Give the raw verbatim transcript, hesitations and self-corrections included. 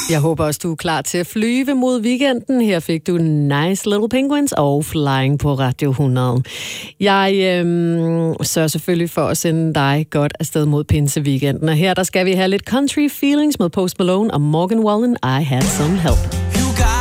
Jeg håber også, du er klar til at flyve mod weekenden. Her fik du Nice Little Penguins og Flying på Radio hundrede. Jeg øhm, sørger selvfølgelig for at sende dig godt afsted mod pinseweekenden. Og her der skal vi have lidt country feelings med Post Malone og Morgan Wallen. I Had Some Help.